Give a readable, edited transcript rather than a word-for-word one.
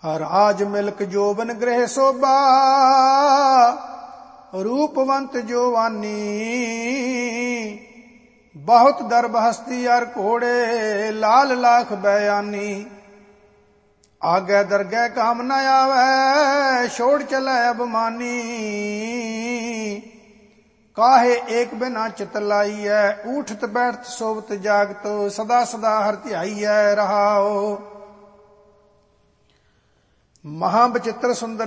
ਰਾਜ milk ਜੋਬਨ ਗ੍ਰਹਿ ਸੋਭਾ, ਰੂਪਵੰਤ ਜੋਵਾਨੀ। ਬਹੁਤ ਦਰਬ ਹਸਤੀ ਅਰ ਘੋੜੇ, ਲਾਲ ਲਾਖ ਬयानी। ਆਗੇ ਦਰਗਹਿ ਕਾਮ ਨ ਆਵੈ, ਛੋੜ ਚਲੈ ਅਭਮਾਨੀ। ਕਾਹੇ ਏਕ ਬਿਨਾ ਚਿਤ ਲਾਈਐ, ਊਠਤ ਬੈਠਤ ਸੋਵਤ ਜਾਗਤ। ਸਦਾ ਸਦਾ ਹਰਿ ਧਿਆਈਐ ਰਹਾਉ। ਮਹਾ ਬਚਿੱਤਰ ਸੁੰਦਰ